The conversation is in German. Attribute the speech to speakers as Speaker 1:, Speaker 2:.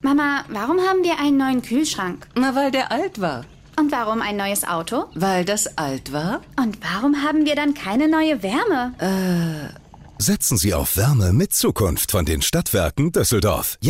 Speaker 1: Mama, warum haben wir einen neuen Kühlschrank?
Speaker 2: Na, weil der alt war.
Speaker 1: Und warum ein neues Auto?
Speaker 2: Weil das alt war?
Speaker 1: Und warum haben wir dann keine neue Wärme?
Speaker 3: Setzen Sie auf Wärme mit Zukunft von den Stadtwerken Düsseldorf.